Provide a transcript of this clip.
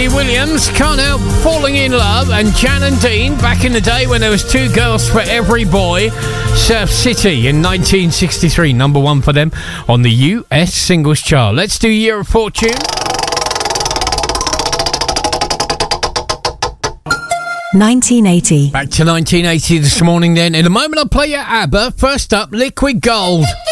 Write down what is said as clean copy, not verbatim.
Wendy Williams, Can't Help Falling in Love, and Jan and Dean, back in the day when there was 2 girls for every boy. Surf City in 1963, number 1 for them on the US singles chart. Let's do Year of Fortune. (1980). Back to 1980 this morning then. In a moment I'll play you ABBA. First up, Liquid Gold.